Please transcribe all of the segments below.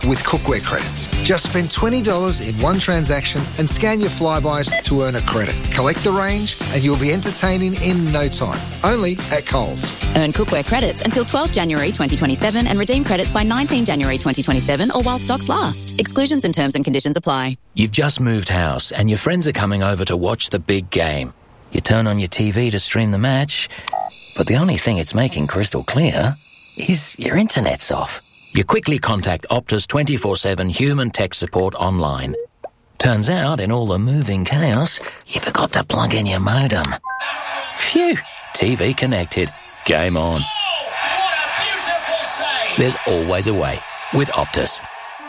with cookware credits. Just spend $20 in one transaction and scan your Flybys to earn a credit. Collect the range and you'll be entertaining in no time. Only at Coles. Earn cookware credits until 12 January 2027 and redeem credits by 19 January 2027 or while stocks last. Exclusions and terms and conditions apply. You've just moved house and your friends are coming over to watch the big game. You turn on your TV to stream the match, but the only thing it's making crystal clear is your internet's off. You quickly contact Optus 24/7 human tech support online. Turns out, in all the moving chaos, you forgot to plug in your modem. Phew! TV connected. Game on. Oh, what a beautiful save! There's always a way with Optus.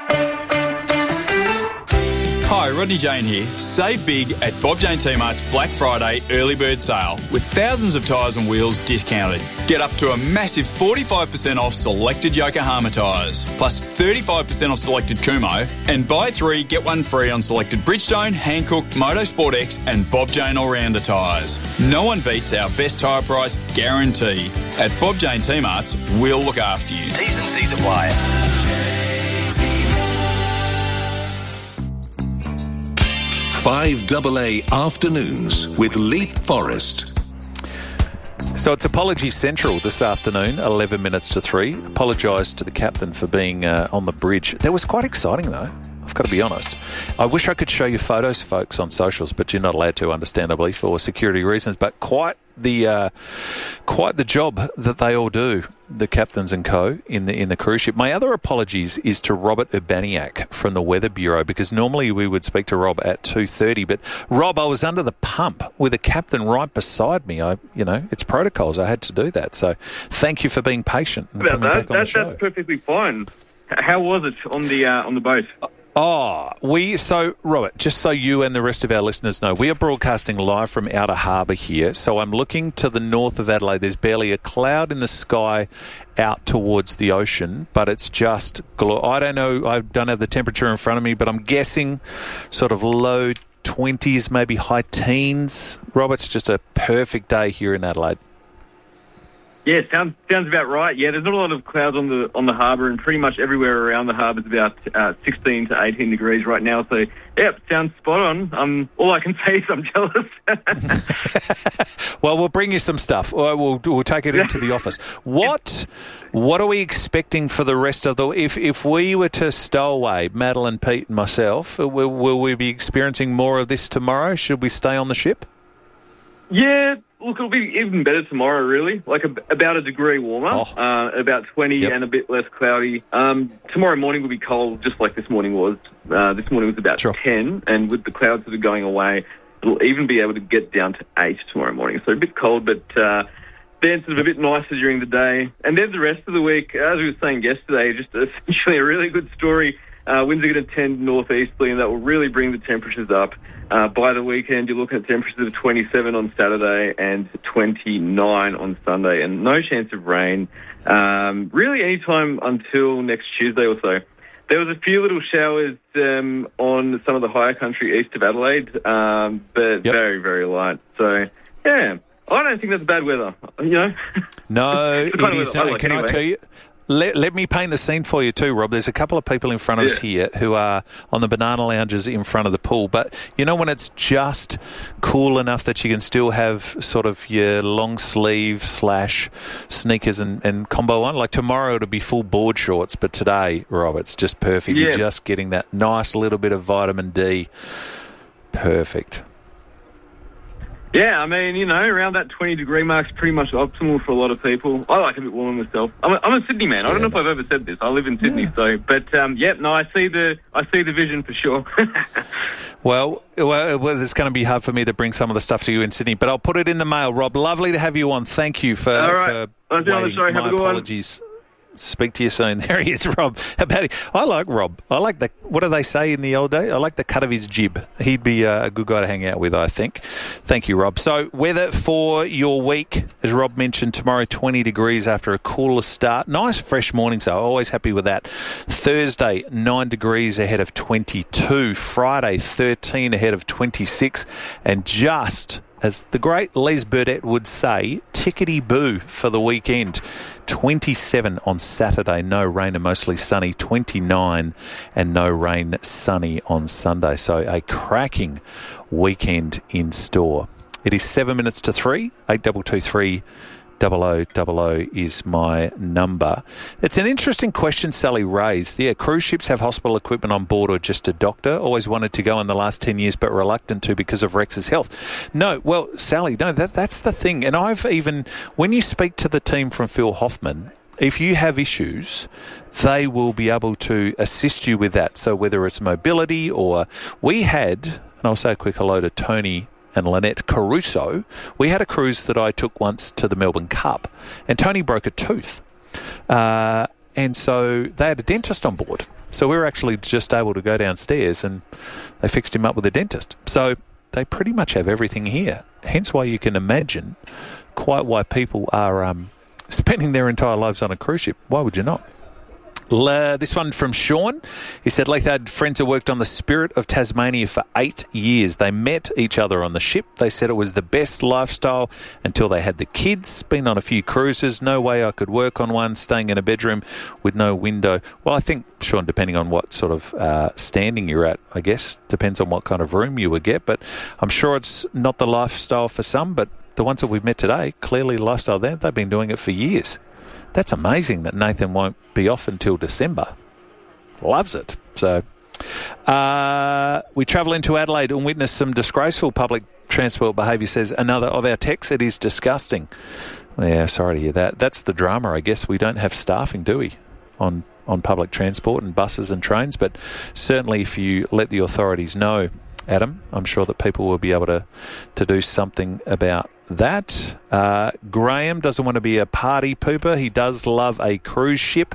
Hi, Rodney Jane here. Save big at Bob Jane T-Mart's Black Friday early bird sale with thousands of tyres and wheels discounted. Get up to a massive 45% off selected Yokohama tyres, plus 35% off selected Kumho, and buy 3, get 1 free on selected Bridgestone, Hankook, Motorsport X and Bob Jane All-Rounder tyres. No one beats our best tyre price guarantee. At Bob Jane T-Mart's, we'll look after you. T's and C's apply. 5AA Afternoons with Leap Forest. So it's Apology Central this afternoon, 11 minutes to 3. Apologise to the captain for being on the bridge. That was quite exciting, though. I've got to be honest. I wish I could show you photos, folks, on socials, but you're not allowed to, understandably, for security reasons. But quite the job that they all do, the captains and co in the cruise ship. My other apologies is to Robert Urbaniak from the Weather Bureau, because normally we would speak to Rob at 2:30. But Rob, I was under the pump with a captain right beside me. It's protocols. I had to do that. So thank you for being patient and coming back on the show. That's perfectly fine. How was it on the boat? So Robert, just so you and the rest of our listeners know, we are broadcasting live from Outer Harbour here. So I'm looking to the north of Adelaide. There's barely a cloud in the sky out towards the ocean, but it's just I don't know. I don't have the temperature in front of me, but I'm guessing sort of low 20s, maybe high teens. Robert, it's just a perfect day here in Adelaide. Yeah, sounds about right. Yeah, there's not a lot of clouds on the harbour, and pretty much everywhere around the harbour is about 16 to 18 degrees right now. So, yeah, sounds spot on. All I can say is I'm jealous. Well, we'll bring you some stuff. We'll take it into the office. What are we expecting for the rest of the... If we were to stow away, Madeline, Pete and myself, will we be experiencing more of this tomorrow? Should we stay on the ship? Yeah, look, it'll be even better tomorrow, really. Like about a degree warmer, about 20 and a bit less cloudy. Tomorrow morning will be cold, just like this morning was. This morning was about 10, and with the clouds that are going away, it'll even be able to get down to 8 tomorrow morning. So a bit cold, but then sort of a bit nicer during the day. And then the rest of the week, as we were saying yesterday, just essentially a really good story. Winds are going to tend northeasterly, and that will really bring the temperatures up. By the weekend, you're looking at temperatures of 27 on Saturday and 29 on Sunday, and no chance of rain really any time until next Tuesday or so. There was a few little showers on some of the higher country east of Adelaide, but very, very light. So, yeah, I don't think that's bad weather, No, it is not. Can I tell you? Let me paint the scene for you too, Rob. There's a couple of people in front of us here who are on the banana lounges in front of the pool. But, when it's just cool enough that you can still have sort of your long sleeve / sneakers and combo on. Like tomorrow it'll be full board shorts, but today, Rob, it's just perfect. Yeah. You're just getting that nice little bit of vitamin D. Perfect. Yeah, I mean, around that 20-degree mark is pretty much optimal for a lot of people. I like a bit warmer myself. I'm a Sydney man. I don't know if I've ever said this. I live in Sydney, I see the vision for sure. Well, it's going to be hard for me to bring some of the stuff to you in Sydney, but I'll put it in the mail. Rob, lovely to have you on. Thank you for waiting. My apologies. Speak to you soon. There he is, Rob. I like Rob. I like what do they say in the old day? I like the cut of his jib. He'd be a good guy to hang out with, I think. Thank you, Rob. So, weather for your week, as Rob mentioned, tomorrow 20 degrees after a cooler start. Nice fresh morning, so always happy with that. Thursday, 9 degrees ahead of 22. Friday, 13 ahead of 26. And just As the great Les Burdett would say, tickety-boo for the weekend. 27 on Saturday, no rain and mostly sunny. 29 and no rain, sunny on Sunday. So a cracking weekend in store. It is 7 minutes to 3, 8223 0000 is my number. It's an interesting question Sally raised. Yeah, cruise ships have hospital equipment on board or just a doctor. Always wanted to go in the last 10 years but reluctant to because of Rex's health. No, well, Sally, no, that's the thing. And I've even, when you speak to the team from Phil Hoffman, if you have issues, they will be able to assist you with that. So whether it's mobility or we had, and I'll say a quick hello to Tony and Lynette Caruso, we had a cruise that I took once to the Melbourne Cup, and Tony broke a tooth. And so they had a dentist on board. So we were actually just able to go downstairs and they fixed him up with a dentist. So they pretty much have everything here. Hence why you can imagine quite why people are spending their entire lives on a cruise ship. Why would you not? This one from Sean. He said, Leith had friends who worked on the Spirit of Tasmania for 8 years. They met each other on the ship. They said it was the best lifestyle until they had the kids. Been on a few cruises. No way I could work on one, staying in a bedroom with no window. Well, I think, Sean, depending on what sort of standing you're at, I guess, depends on what kind of room you would get. But I'm sure it's not the lifestyle for some, but the ones that we've met today, clearly the lifestyle there, they've been doing it for years. That's amazing that Nathan won't be off until December. Loves it. So we travel into Adelaide and witness some disgraceful public transport behaviour, says another of our texts. It is disgusting. Yeah, sorry to hear that. That's the drama, I guess. We don't have staffing, do we, on public transport and buses and trains? But certainly if you let the authorities know, Adam, I'm sure that people will be able to do something about that. Graham doesn't want to be a party pooper. He does love a cruise ship.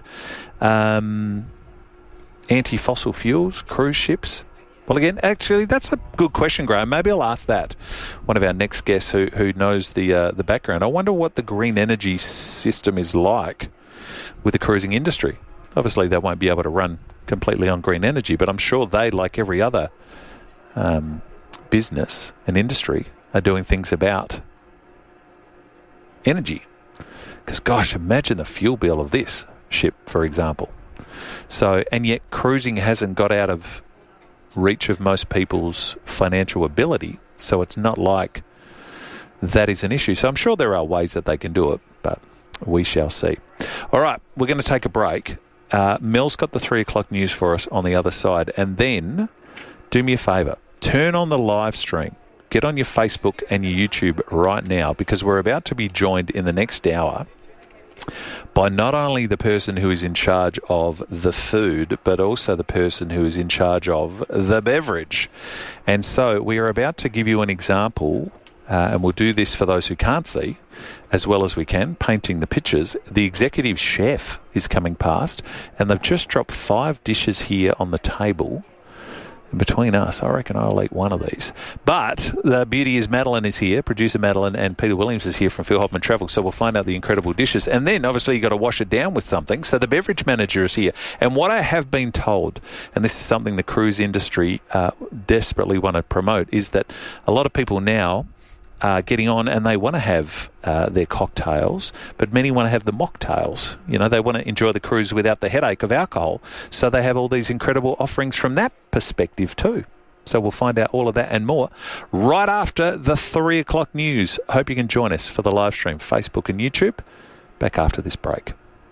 Anti-fossil fuels, cruise ships. Well, again, actually, that's a good question, Graham. Maybe I'll ask that one of our next guests who knows the background. I wonder what the green energy system is like with the cruising industry. Obviously, they won't be able to run completely on green energy, but I'm sure they, like every other business and industry, are doing things about energy. Because, gosh, imagine the fuel bill of this ship, for example. So, and yet cruising hasn't got out of reach of most people's financial ability, so it's not like that is an issue. So I'm sure there are ways that they can do it, but we shall see. All right, we're going to take a break. Mel's got the 3 o'clock news for us on the other side, and then do me a favour. Turn on the live stream. Get on your Facebook and your YouTube right now, because we're about to be joined in the next hour by not only the person who is in charge of the food, but also the person who is in charge of the beverage. And so we are about to give you an example, and we'll do this for those who can't see as well as we can, painting the pictures. The executive chef is coming past, and they've just dropped 5 dishes here on the table. Between us, I reckon I'll eat one of these. But the beauty is Madeline is here, producer Madeline, and Peter Williams is here from Phil Hoffman Travel, so we'll find out the incredible dishes. And then, obviously, you've got to wash it down with something, so the beverage manager is here. And what I have been told, and this is something the cruise industry desperately want to promote, is that a lot of people now are getting on and they want to have their cocktails, but many want to have the mocktails. You know, they want to enjoy the cruise without the headache of alcohol. So they have all these incredible offerings from that perspective too. So we'll find out all of that and more right after the 3 o'clock news. I hope you can join us for the live stream, Facebook and YouTube. Back after this break.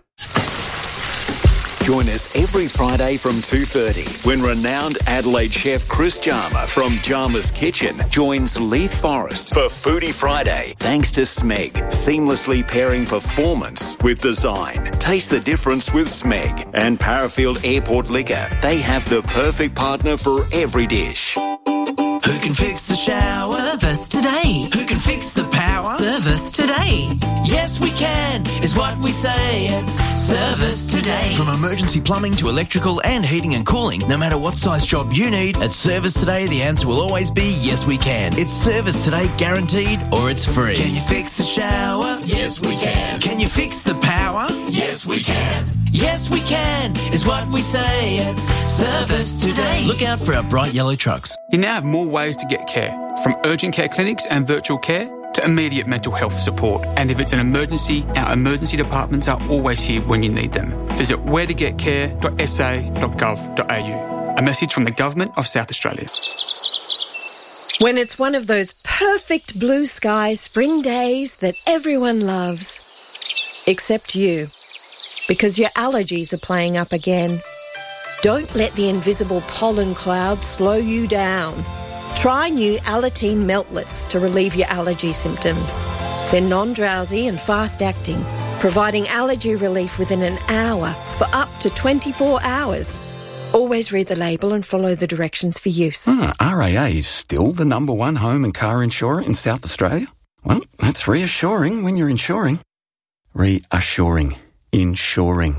Join us every Friday from 2:30 when renowned Adelaide chef Chris Jarma from Jarma's Kitchen joins Leith Forrest for Foodie Friday. Thanks to Smeg, seamlessly pairing performance with design. Taste the difference with Smeg. And Parafield Airport Liquor. They have the perfect partner for every dish. Who can fix the shower? Service today. Who can fix the power? Service today. Yes, we can, is what we say at Service Today. From emergency plumbing to electrical and heating and cooling, no matter what size job you need, at Service Today, the answer will always be yes, we can. It's Service Today guaranteed, or it's free. Can you fix the shower? Yes, we can. Can you fix the power? Yes, we can. Yes, we can, is what we say at Service Today. Look out for our bright yellow trucks. You now have more ways to get care. from urgent care clinics and virtual care to immediate mental health support. And if it's an emergency, our emergency departments are always here when you need them. Visit wheretogetcare.sa.gov.au. A message from the Government of South Australia. When it's one of those perfect blue sky spring days that everyone loves. Except you. Because your allergies are playing up again. Don't let the invisible pollen cloud slow you down. Try new Alateen Meltlets to relieve your allergy symptoms. They're non-drowsy and fast-acting, providing allergy relief within an hour for up to 24 hours. Always read the label and follow the directions for use. RAA is still the #1 home and car insurer in South Australia? Well, that's reassuring when you're insuring. Reassuring. Insuring.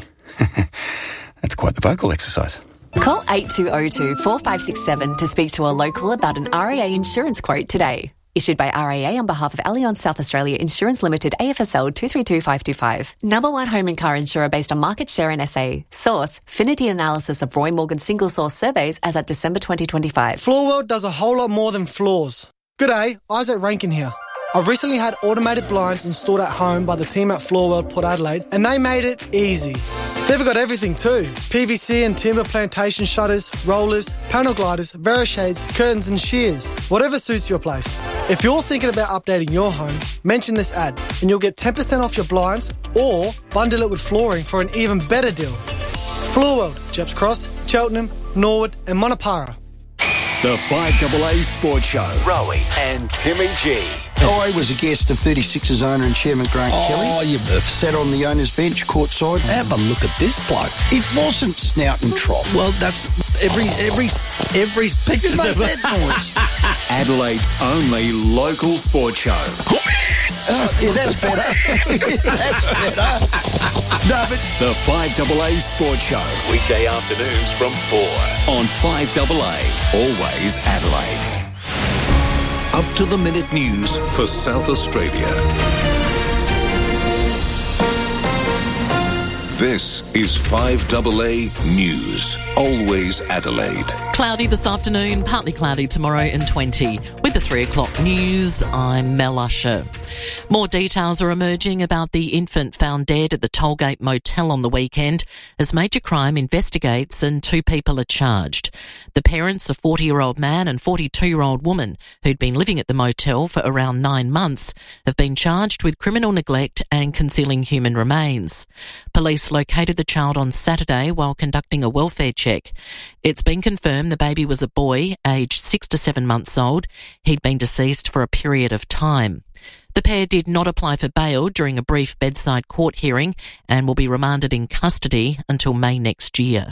That's quite the vocal exercise. Call 8202 4567 to speak to a local about an RAA insurance quote today. Issued by RAA on behalf of Allianz South Australia Insurance Limited, AFSL 232525. #1 home and car insurer based on market share in SA. Source, Finity analysis of Roy Morgan single source surveys as at December 2025. Floorworld does a whole lot more than floors. G'day, Isaac Rankin here. I've recently had automated blinds installed at home by the team at Floorworld Port Adelaide, and they made it easy. They've got everything too. PVC and timber plantation shutters, rollers, panel gliders, Verishades, curtains and shears. Whatever suits your place. If you're thinking about updating your home, mention this ad and you'll get 10% off your blinds or bundle it with flooring for an even better deal. Floorworld, Jeps Cross, Cheltenham, Norwood and Monopara. The 5AA Sports Show. Rowie and Timmy G. I was a guest of 36's owner and chairman Grant Kelly. You sat on the owner's bench courtside. Have a look at this bloke. It wasn't snout and trough. Well, that's every picture of that noise. Adelaide's only local sports show. Yeah, that's better. That's better. No, but the 5AA Sports Show. Weekday afternoons from 4 on 5AA. Always Adelaide. Up-to-the-minute news for South Australia. This is 5AA News. Always Adelaide. Cloudy this afternoon, partly cloudy tomorrow and 20. With the 3 o'clock news, I'm Mel Usher. More details are emerging about the infant found dead at the Tollgate Motel on the weekend as Major Crime investigates and 2 people are charged. The parents, a 40-year-old man and 42-year-old woman who'd been living at the motel for around 9 months, have been charged with criminal neglect and concealing human remains. Police located the child on Saturday while conducting a welfare check. It's been confirmed the baby was a boy, aged 6 to 7 months old. He'd been deceased for a period of time. The pair did not apply for bail during a brief bedside court hearing and will be remanded in custody until May next year.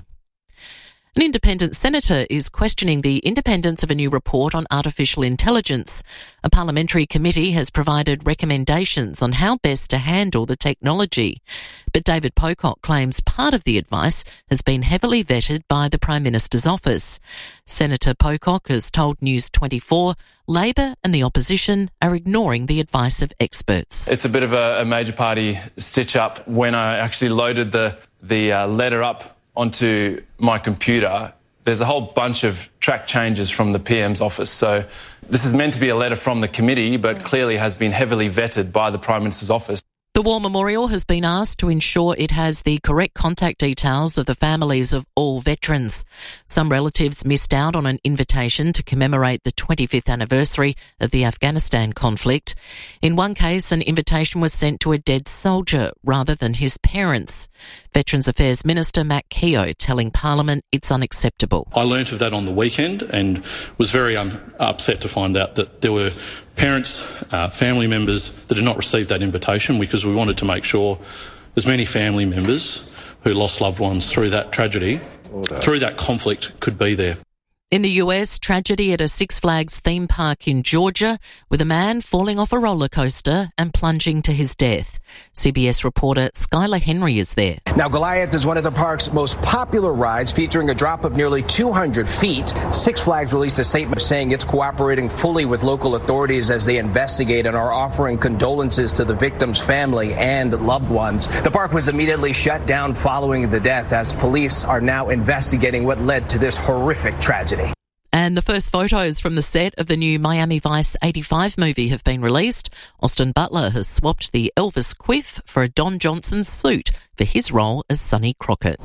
An independent senator is questioning the independence of a new report on artificial intelligence. A parliamentary committee has provided recommendations on how best to handle the technology. But David Pocock claims part of the advice has been heavily vetted by the Prime Minister's office. Senator Pocock has told News 24 Labor and the opposition are ignoring the advice of experts. It's a bit of a major party stitch-up. When I actually loaded the letter up onto my computer, there's a whole bunch of track changes from the PM's office. So this is meant to be a letter from the committee, but clearly has been heavily vetted by the Prime Minister's office. The War Memorial has been asked to ensure it has the correct contact details of the families of all veterans. Some relatives missed out on an invitation to commemorate the 25th anniversary of the Afghanistan conflict. In one case, an invitation was sent to a dead soldier rather than his parents. Veterans Affairs Minister Matt Keogh telling Parliament it's unacceptable. I learnt of that on the weekend and was very upset to find out that there were parents, family members that did not receive that invitation, because we wanted to make sure as many family members who lost loved ones through that tragedy, through that conflict, could be there. In the US, tragedy at a Six Flags theme park in Georgia with a man falling off a roller coaster and plunging to his death. CBS reporter Skylar Henry is there. Now, Goliath is one of the park's most popular rides, featuring a drop of nearly 200 feet. Six Flags released a statement saying it's cooperating fully with local authorities as they investigate and are offering condolences to the victim's family and loved ones. The park was immediately shut down following the death, as police are now investigating what led to this horrific tragedy. And the first photos from the set of the new Miami Vice 85 movie have been released. Austin Butler has swapped the Elvis quiff for a Don Johnson suit for his role as Sonny Crockett.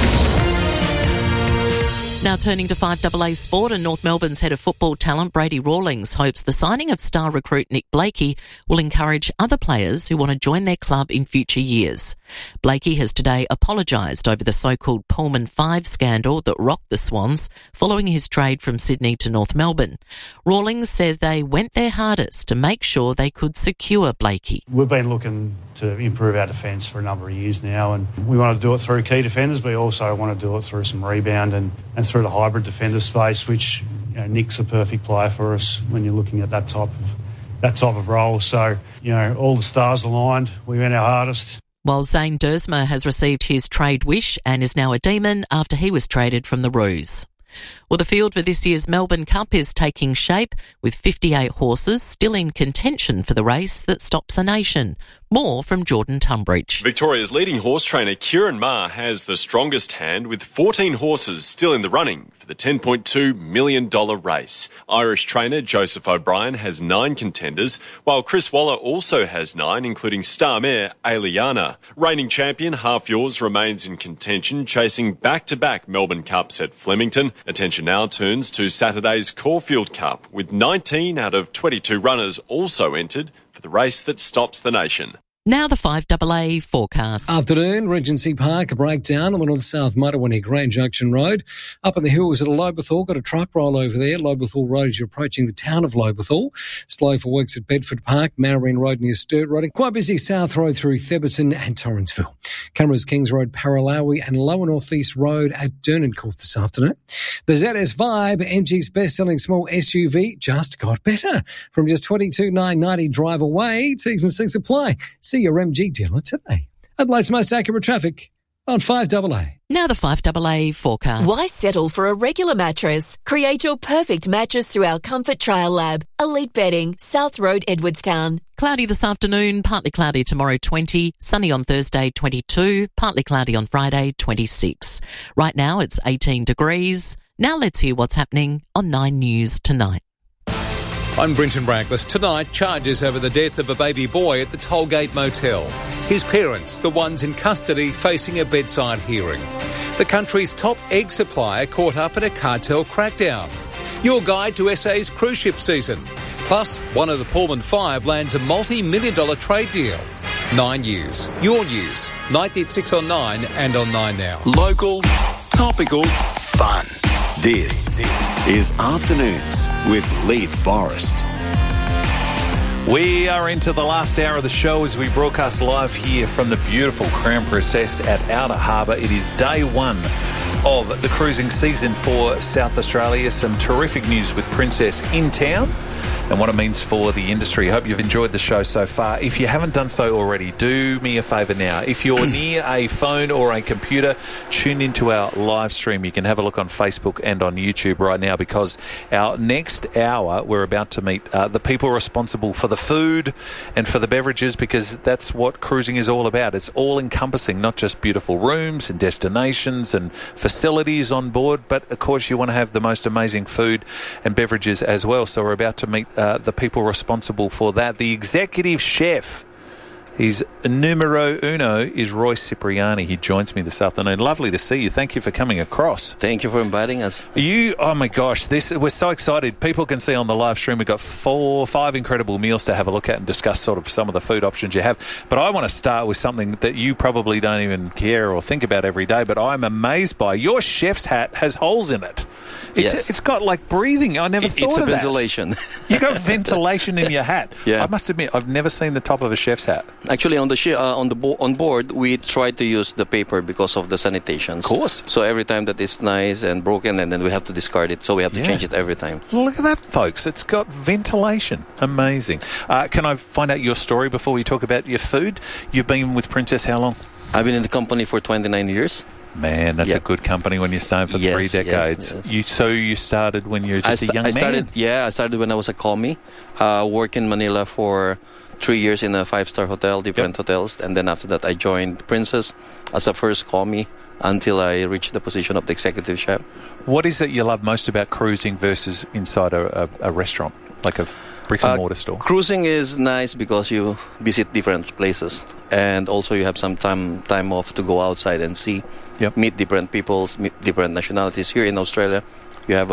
Now turning to 5AA Sport, and North Melbourne's head of football talent Brady Rawlings hopes the signing of star recruit Nick Blakey will encourage other players who want to join their club in future years. Blakey has today apologised over the so-called Pullman 5 scandal that rocked the Swans following his trade from Sydney to North Melbourne. Rawlings said they went their hardest to make sure they could secure Blakey. We've been looking to improve our defence for a number of years now, and we want to do it through key defenders, but we also want to do it through some rebound and through the hybrid defender space, which Nick's a perfect player for us when you're looking at that type of role. So, all the stars aligned. We went our hardest. While Zane Dersma has received his trade wish and is now a Demon after he was traded from the Roos. Well, the field for this year's Melbourne Cup is taking shape, with 58 horses still in contention for the race that stops a nation. More from Jordan Tunbridge. Victoria's leading horse trainer Kieran Maher has the strongest hand, with 14 horses still in the running for the $10.2 million race. Irish trainer Joseph O'Brien has 9 contenders, while Chris Waller also has 9, including star mare Aliana. Reigning champion Half Yours remains in contention, chasing back-to-back Melbourne Cups at Flemington. Attention now turns to Saturday's Caulfield Cup, with 19 out of 22 runners also entered for the race that stops the nation. Now the 5AA forecast. Afternoon, Regency Park, a breakdown on the north-south motorway near Grand Junction Road. Up in the hills at Lobethal, got a truck roll over there. Lobethal Road as you're approaching the town of Lobethal. Slow for works at Bedford Park, Marine Road near Sturt Road, and quite busy South Road through Theberton and Torrensville. Cameras Kings Road, Paralawi, and Lower North East Road at Dernancourt this afternoon. The ZS Vibe, MG's best-selling small SUV, just got better. From just $22,990 drive away, T's and C's apply. See your MG dealer today. Adelaide's most accurate traffic on 5AA. Now the 5AA forecast. Why settle for a regular mattress? Create your perfect mattress through our Comfort Trial Lab. Elite Bedding, South Road, Edwardstown. Cloudy this afternoon, partly cloudy tomorrow 20, sunny on Thursday 22, partly cloudy on Friday 26. Right now it's 18 degrees. Now let's hear what's happening on 9 News tonight. I'm Brenton Brackless. Tonight, charges over the death of a baby boy at the Tollgate Motel. His parents, the ones in custody, facing a bedside hearing. The country's top egg supplier caught up in a cartel crackdown. Your guide to SA's cruise ship season. Plus, one of the Pullman 5 lands a multi-million-dollar trade deal. 9 News. Your news. 9 at 6 on 9 and on 9 Now. Local, topical, fun. This is Afternoons with Leith Forrest. We are into the last hour of the show as we broadcast live here from the beautiful Crown Princess at Outer Harbour. It is day 1 of the cruising season for South Australia. Some terrific news with Princess in town and what it means for the industry. I hope you've enjoyed the show so far. If you haven't done so already, do me a favour now. If you're near a phone or a computer, tune into our live stream. You can have a look on Facebook and on YouTube right now, because our next hour, we're about to meet the people responsible for the food and for the beverages, because that's what cruising is all about. It's all-encompassing, not just beautiful rooms and destinations and facilities on board, but, of course, you want to have the most amazing food and beverages as well. So we're about to meet the people responsible for that. The executive chef, his numero uno, is Roy Cipriani. He joins me this afternoon. Lovely to see you. Thank you for coming across. Thank you for inviting us. Oh my gosh, we're so excited. People can see on the live stream we've got 5 incredible meals to have a look at and discuss sort of some of the food options you have. But I want to start with something that you probably don't even care or think about every day, but I'm amazed by. Your chef's hat has holes in it. It's got like breathing. I never thought of that. It's a ventilation. You got ventilation in your hat. Yeah. I must admit, I've never seen the top of a chef's hat. Actually, on board, we try to use the paper because of the sanitation. Of course. So every time that it's nice and broken, and then we have to discard it. So we have to change it every time. Look at that, folks. It's got ventilation. Amazing. Can I find out your story before we talk about your food? You've been with Princess how long? I've been in the company for 29 years. Man, that's a good company when you're staying for 3 decades. Yes. You started when you were just a young man? I started when I was a commie. Worked in Manila for 3 years in a 5-star hotel, different hotels. And then after that, I joined Princess as a first commie until I reached the position of the executive chef. What is it you love most about cruising versus inside a restaurant, like a bricks and mortar store? Cruising is nice because you visit different places, and also you have some time off to go outside and see, meet different peoples, meet different nationalities. Here in Australia, you have a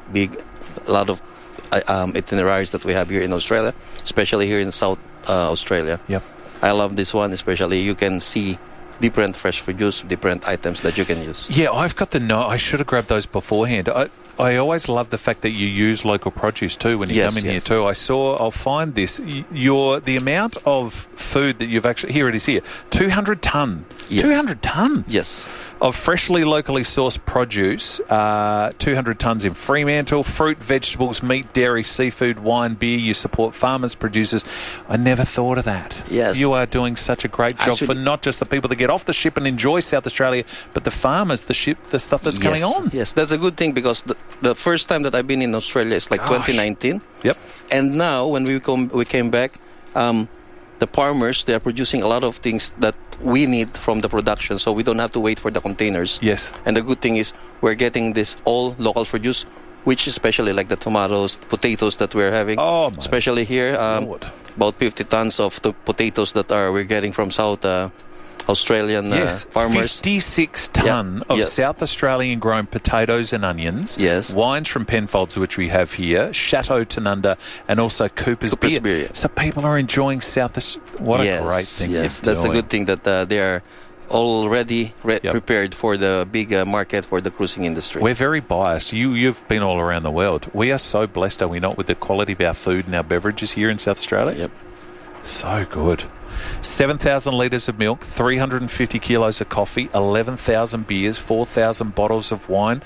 lot of itineraries that we have here in Australia, especially here in South Australia. Yep. I love this one, especially you can see different fresh produce, different items that you can use. Yeah, I've got the I should have grabbed those beforehand. I always love the fact that you use local produce too when you come in here too. I'll find this. The amount of food that you've actually, here it is here, 200 tonne. Yes. 200 tonne? Yes. Of freshly locally sourced produce, 200 tonnes in Fremantle, fruit, vegetables, meat, dairy, seafood, wine, beer. You support farmers, producers. I never thought of that. Yes. You are doing such a great job for not just the people that get off the ship and enjoy South Australia, but the farmers, the stuff that's going on. Yes, that's a good thing because the first time that I've been in Australia is like 2019. Yep. And now when we came back, the farmers, they are producing a lot of things that we need from the production, so we don't have to wait for the containers. Yes. And the good thing is we're getting this all local produce, which especially like the tomatoes, potatoes that we're having. Oh, my especially here, about 50 tons of the potatoes that we're getting from South Australian farmers. 56 tonne of South Australian grown potatoes and onions. Yes. Wines from Penfolds, which we have here, Chateau Tanunda, and also Cooper's Beer. So people are enjoying South Australia. What a great thing you're that's doing. a good thing that they are already prepared for the big market for the cruising industry. We're very biased. You've been all around the world. We are so blessed, are we not, with the quality of our food and our beverages here in South Australia? Yep. So good. 7,000 litres of milk, 350 kilos of coffee, 11,000 beers, 4,000 bottles of wine,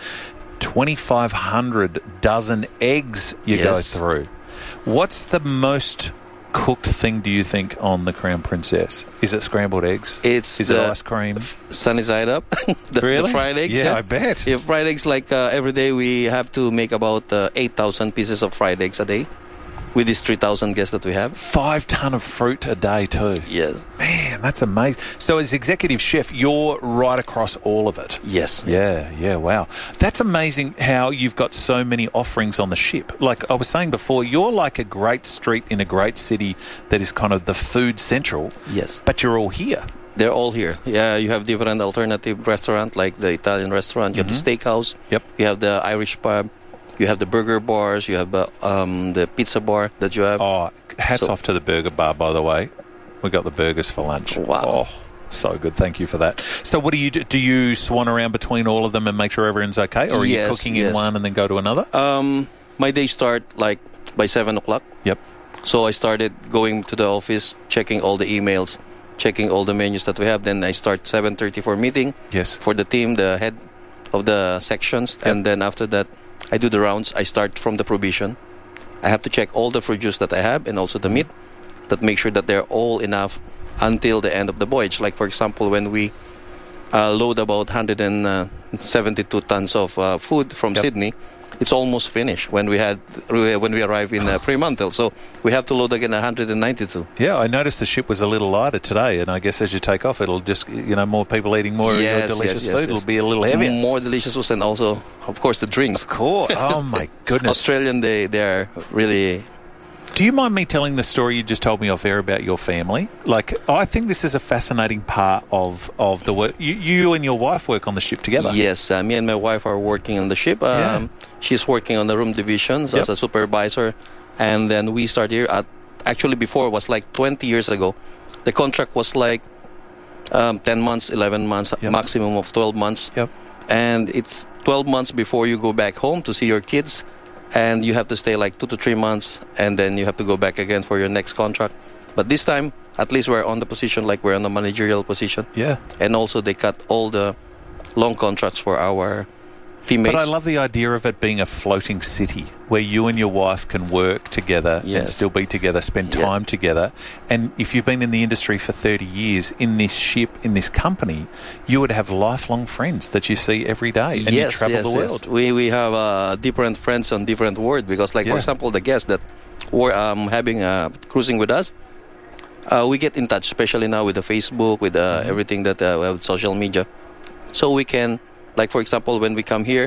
2,500 dozen eggs you go through. What's the most cooked thing, do you think, on the Crown Princess? Is it scrambled eggs? Is it ice cream? Sunny side up. Really? The fried eggs. Yeah, I bet. Yeah, fried eggs, like every day we have to make about 8,000 pieces of fried eggs a day. With these 3,000 guests that we have. 5 tonne of fruit a day too. Yes. Man, that's amazing. So as executive chef, you're right across all of it. Yes. Yeah, wow. That's amazing how you've got so many offerings on the ship. Like I was saying before, you're like a great street in a great city that is kind of the food central. Yes. But you're all here. They're all here. Yeah, you have different alternative restaurants like the Italian restaurant. You have the steakhouse. Yep. You have the Irish pub. You have the burger bars. You have the pizza bar that you have. Oh, hats off to the burger bar, by the way. We got the burgers for lunch. Wow. Oh, so good. Thank you for that. So what do you do? Do you swan around between all of them and make sure everyone's okay? Or are you cooking in one and then go to another? My day start like by 7 o'clock. Yep. So I started going to the office, checking all the emails, checking all the menus that we have. Then I start 7:30 for meeting. Yes. For the team, the head of the sections. Yep. And then after that, I do the rounds. I start from the provision. I have to check all the produce that I have and also the meat, that make sure that they're all enough until the end of the voyage. Like, for example, when we load about 172 tons of food from Sydney, it's almost finished when we arrive in Fremantle. So we have to load again 192. Yeah, I noticed the ship was a little lighter today, and I guess as you take off, it'll just, more people eating more of your delicious food. It'll be a little heavier. More delicious food, and also, of course, the drinks. Of course. Oh, my goodness. Australian, they are really... Do you mind me telling the story you just told me off air about your family? Like, I think this is a fascinating part of the work. You and your wife work on the ship together. Yes, me and my wife are working on the ship. She's working on the room divisions as a supervisor. And then we started here actually before it was like 20 years ago. The contract was like 10 months, 11 months, maximum of 12 months. Yep. And it's 12 months before you go back home to see your kids. And you have to stay like 2 to 3 months, and then you have to go back again for your next contract. But this time, at least we're on the position, like we're on a managerial position. Yeah. And also they cut all the long contracts for our teammates. But I love the idea of it being a floating city where you and your wife can work together and still be together, spend time together. And if you've been in the industry for 30 years, in this ship, in this company, you would have lifelong friends that you see every day and you travel the world. We have different friends on different world because, like, for example, the guests that were having cruising with us, we get in touch, especially now with the Facebook, with everything that we have social media. So we can... Like, for example, when we come here,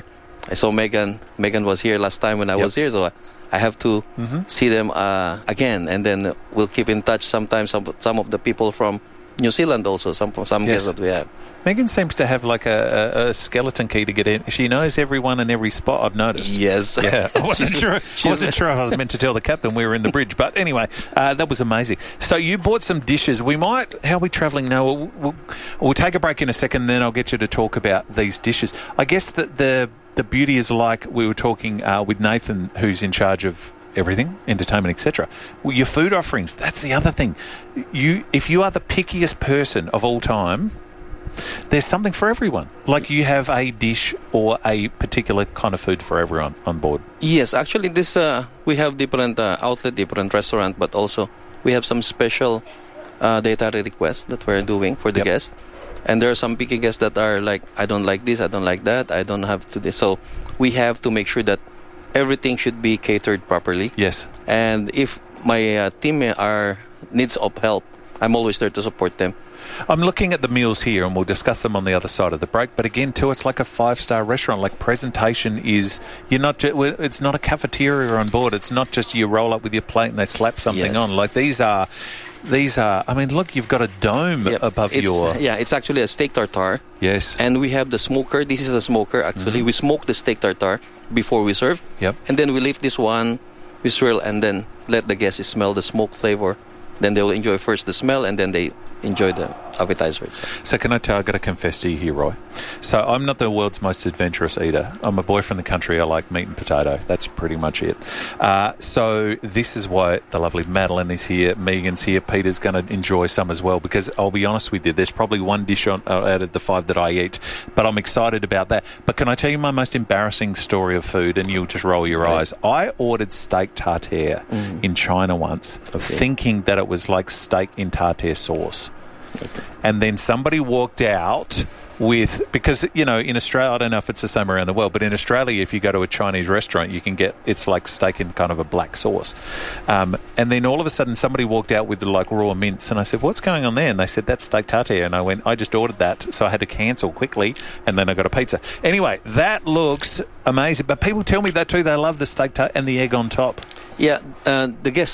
I saw Megan. Megan was here last time when I was here, so I have to see them again. And then we'll keep in touch sometimes. Some of the people from New Zealand also, some guests that we have. Megan seems to have like a skeleton key to get in. She knows everyone in every spot, I've noticed. Yes. Yeah, I wasn't sure if I was meant to tell the captain we were in the bridge. But anyway, that was amazing. So you bought some dishes. How are we travelling now? We'll take a break in a second, then I'll get you to talk about these dishes. I guess that the beauty is, like we were talking with Nathan, who's in charge of everything, entertainment, etc. Well, your food offerings, that's the other thing. If you are the pickiest person of all time, there's something for everyone. Like you have a dish or a particular kind of food for everyone on board. Yes, actually this we have different outlet, different restaurant, but also we have some special dietary requests that we're doing for the guests. And there are some picky guests that are like, I don't like this, I don't like that, I don't have to this. So we have to make sure that everything should be catered properly. Yes. And if my team needs of help, I'm always there to support them. I'm looking at the meals here, and we'll discuss them on the other side of the break. But again, too, it's like a 5-star restaurant. Like presentation is, it's not a cafeteria on board. It's not just you roll up with your plate and they slap something on. Like these are. I mean, look, you've got a dome above your. Yeah, it's actually a steak tartare. Yes. And we have the smoker. This is a smoker. Actually, we smoke the steak tartare before we serve. Yep. And then we leave this one, we swirl, and then let the guests smell the smoke flavor. Then they will enjoy first the smell, and then they enjoy the appetizer itself. So can I tell, I've got to confess to you here, Roy. So I'm not the world's most adventurous eater. I'm a boy from the country. I like meat and potato. That's pretty much it. So this is why the lovely Madeline is here, Megan's here, Peter's going to enjoy some as well, because I'll be honest with you, there's probably one dish out of the 5 that I eat, but I'm excited about that. But can I tell you my most embarrassing story of food, and you'll just roll your eyes? I ordered steak tartare in China once, thinking that it was like steak in tartare sauce. And then somebody walked out with, because, in Australia, I don't know if it's the same around the world, but in Australia, if you go to a Chinese restaurant, you can get, it's like steak in kind of a black sauce. And then all of a sudden, somebody walked out with like raw mince, and I said, what's going on there? And they said, that's steak tartare. And I went, I just ordered that, so I had to cancel quickly, and then I got a pizza. Anyway, that looks amazing. But people tell me that too, they love the steak tartare and the egg on top. Yeah, the guests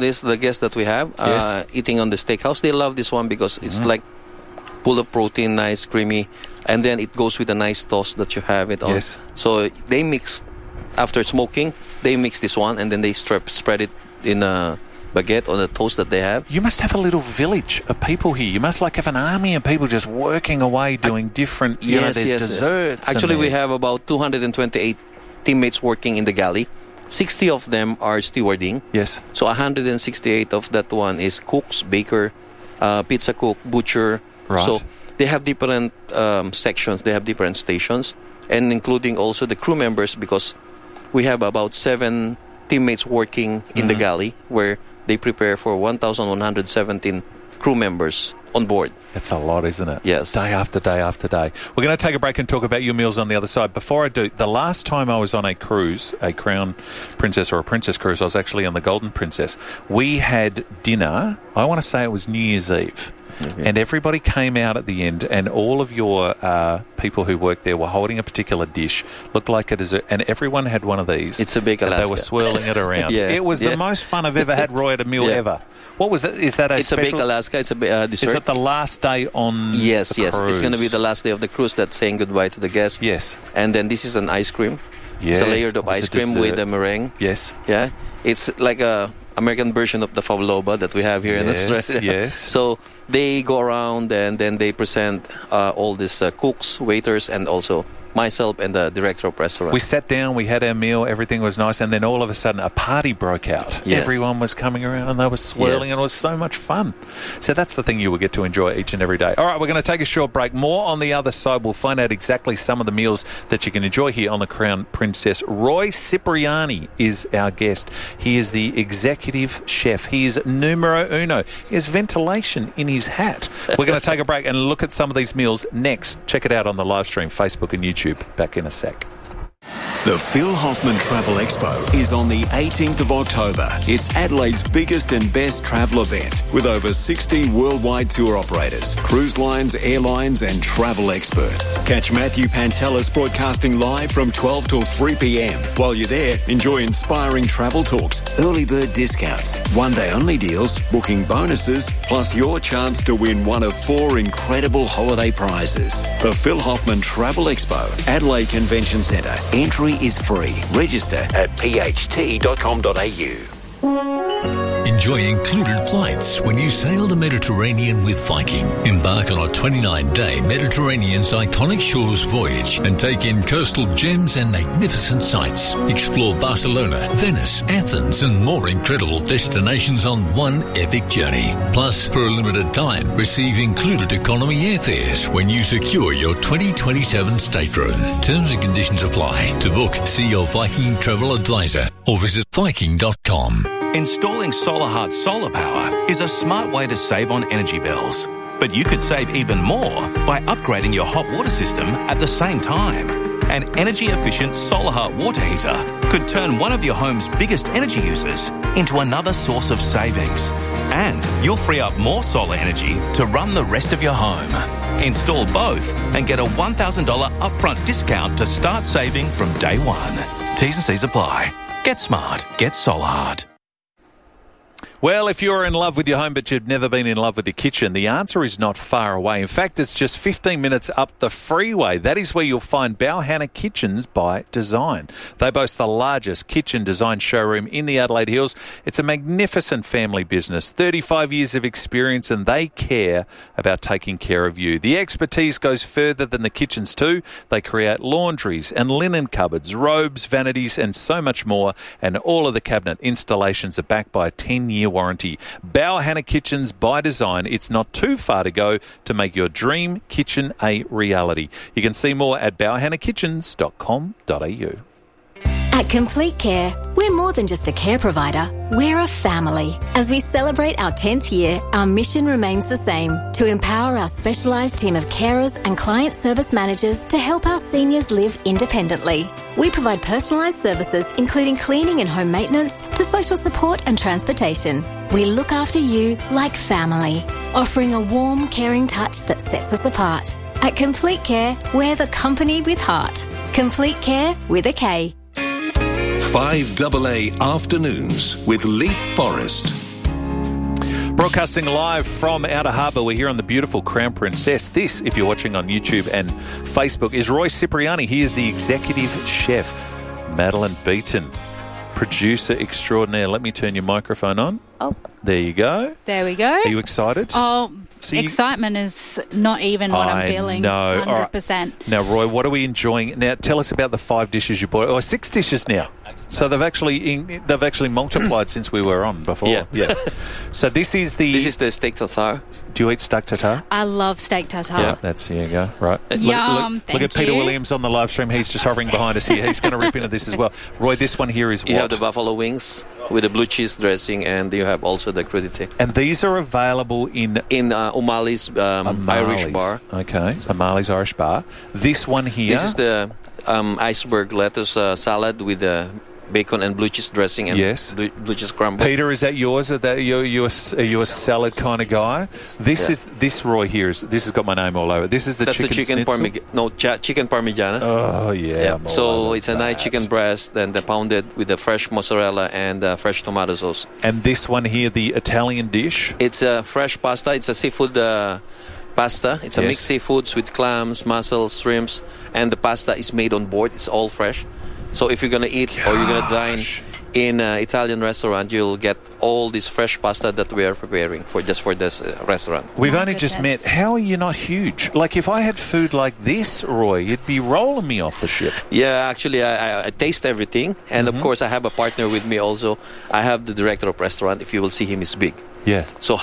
that we have eating on the steakhouse, they love this one because it's like full of protein, nice, creamy, and then it goes with a nice toast that you have it on. Yes. So they mix, after smoking, they mix this one, and then they spread it in a baguette on the toast that they have. You must have a little village of people here. You must have an army of people just working away doing different, there's desserts. Actually, we have about 228 teammates working in the galley. 60 of them are stewarding. Yes. So 168 of that one is cooks, baker, pizza cook, butcher. Right. So they have different sections. They have different stations, and including also the crew members, because we have about 7 teammates working in the galley, where they prepare for 1,117 crew members on board. That's a lot, isn't it? Yes. Day after day after day. We're going to take a break and talk about your meals on the other side. Before I do, the last time I was on a cruise, a Crown Princess or a Princess cruise, I was actually on the Golden Princess. We had dinner, I want to say it was New Year's Eve. And everybody came out at the end, and all of your people who worked there were holding a particular dish, looked like a dessert, and everyone had one of these. It's a big Alaska. They were swirling it around. It was the most fun I've ever had, Roy, at a meal ever. What was that? Is that a special? It's a big Alaska. It's a dessert. Is it the last day on the Yes. cruise? It's going to be the last day of the cruise, that's saying goodbye to the guests. Yes. And then this is an ice cream. Yes. It's a layered of ice cream with a meringue. Yes. Yeah. It's like a American version of the pavlova that we have here in Australia. Yes. So they go around and then they present all these cooks, waiters, and also myself and the director of restaurant. We sat down, we had our meal, everything was nice, and then all of a sudden a party broke out. Yes. Everyone was coming around and they were swirling, and it was so much fun. So that's the thing you will get to enjoy each and every day. All right, we're going to take a short break. More on the other side. We'll find out exactly some of the meals that you can enjoy here on the Crown Princess. Roy Cipriani is our guest. He is the executive chef. He is numero uno. He has ventilation in his hat. We're going to take a break and look at some of these meals next. Check it out on the live stream, Facebook and YouTube. Back in a sec. The Phil Hoffman Travel Expo is on the 18th of October. It's Adelaide's biggest and best travel event with over 60 worldwide tour operators, cruise lines, airlines and travel experts. Catch Matthew Pantelis broadcasting live from 12 till 3 p.m. While you're there, enjoy inspiring travel talks, early bird discounts, one-day only deals, booking bonuses, plus your chance to win one of 4 incredible holiday prizes. The Phil Hoffman Travel Expo, Adelaide Convention Centre. Entry is free. Register at pht.com.au. Enjoy included flights when you sail the Mediterranean with Viking. Embark on a 29-day Mediterranean's iconic shores voyage and take in coastal gems and magnificent sights. Explore Barcelona, Venice, Athens and more incredible destinations on one epic journey. Plus, for a limited time, receive included economy airfares when you secure your 2027 stateroom. Terms and conditions apply. To book, see your Viking travel advisor or visit Viking.com. Installing SolarHeart solar power is a smart way to save on energy bills. But you could save even more by upgrading your hot water system at the same time. An energy-efficient SolarHeart water heater could turn one of your home's biggest energy users into another source of savings. And you'll free up more solar energy to run the rest of your home. Install both and get a $1,000 upfront discount to start saving from day one. T's and C's apply. Get smart. Get SolarHeart. Well, if you're in love with your home but you've never been in love with your kitchen, the answer is not far away. In fact, it's just 15 minutes up the freeway. That is where you'll find Bauhanna Kitchens by Design. They boast the largest kitchen design showroom in the Adelaide Hills. It's a magnificent family business, 35 years of experience, and they care about taking care of you. The expertise goes further than the kitchens too. They create laundries and linen cupboards, robes, vanities, and so much more. And all of the cabinet installations are backed by a 10-year warranty. Bauhanna Kitchens by Design. It's not too far to go to make your dream kitchen a reality. You can see more at bauhannakitchens.com.au. At Complete Care, we're more than just a care provider, we're a family. As we celebrate our 10th year, our mission remains the same, to empower our specialised team of carers and client service managers to help our seniors live independently. We provide personalised services including cleaning and home maintenance to social support and transportation. We look after you like family, offering a warm, caring touch that sets us apart. At Complete Care, we're the company with heart. Complete Care with a K. 5AA Afternoons with Leith Forrest. Broadcasting live from Outer Harbour, we're here on the beautiful Crown Princess. This, if you're watching on YouTube and Facebook, is Roy Cipriani. He is the executive chef. Madeline Beaton, producer extraordinaire. Let me turn your microphone on. Oh. There you go. There we go. Are you excited? Oh, excitement is not even what I'm feeling. No. 100%. Right. Now, Roy, what are we enjoying? Now, tell us about the 5 dishes you bought. Or 6 dishes now. So they've actually multiplied since we were on before. Yeah. So this is the steak tartare. Do you eat steak tartare? I love steak tartare. Yeah, here you go. Right. Yum. Look at Peter Williams on the live stream. He's just hovering behind us here. He's going to rip into this as well. Roy, this one here is what? You have the buffalo wings with the blue cheese dressing, and you have also the crudité. And these are available in O'Malley's Irish bar. Okay, O'Malley's Irish bar. This one here. This is the iceberg lettuce salad with the bacon and blue cheese dressing and blue cheese crumble. Peter, is that yours? Are you a salad kind of guy? This Roy here this has got my name all over. This is That's chicken chicken parmigiana. Oh yeah. So it's a nice chicken breast, then pounded with the fresh mozzarella and fresh tomato sauce. And this one here, the Italian dish. It's a fresh pasta. It's a seafood pasta. It's a mixed seafoods with clams, mussels, shrimps, and the pasta is made on board. It's all fresh. So if you're going to eat or you're going to dine in an Italian restaurant, you'll get all this fresh pasta that we are preparing for this restaurant. We've only just met. How are you not huge? Like, if I had food like this, Roy, you'd be rolling me off the ship. Yeah, actually, I taste everything. And, of course, I have a partner with me also. I have the director of restaurant. If you will see him, he's big. Yeah. So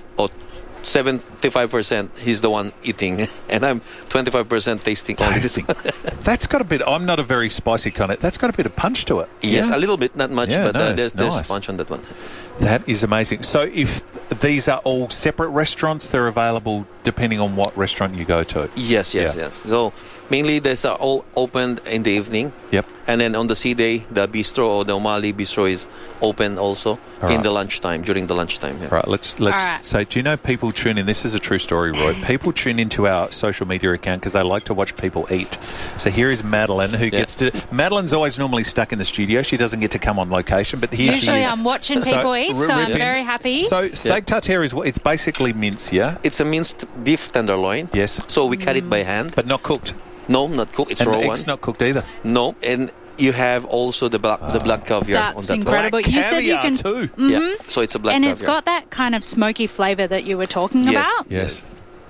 75% he's the one eating, and I'm 25% tasting. That's got a bit. I'm not a very spicy kind of. That's got a bit of punch to it. Yes, a little bit, not much, but there's nice punch on that one. That is amazing. So if these are all separate restaurants. They're available depending on what restaurant you go to. Yes. So mainly these are all opened in the evening. Yep. And then on the C day, the bistro or the O'Malley bistro is open also in the lunchtime, during the lunchtime. Yeah. Right, let's say, do you know people tune in? This is a true story, Roy. People tune into our social media account because they like to watch people eat. So here is Madeline, who gets to... Madeline's always normally stuck in the studio. She doesn't get to come on location, but here she is. Usually I'm watching people eat, so I'm very happy. So steak tartare is it's basically mince, yeah? It's a minced beef tenderloin. Yes. So we cut it by hand. But not cooked? No, not cooked. It's and raw the one. egg's not cooked either? No, and you have also the black caviar That's on that incredible. one. You said you can... too. Mm-hmm. Yeah, so it's a black and caviar. it's got that kind of smoky flavour that you were talking about. Yes.